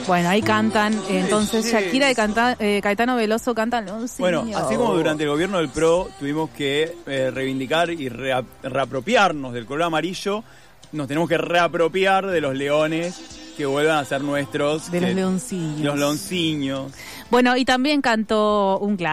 Bueno, ahí cantan, entonces Shakira y Caetano Veloso cantan Leoncillo. Bueno, así como durante el gobierno del PRO tuvimos que reivindicar y reapropiarnos del color amarillo, nos tenemos que reapropiar de los leones que vuelvan a ser nuestros. De los leoncillos. Los leoncillos. Bueno, y también cantó un clásico.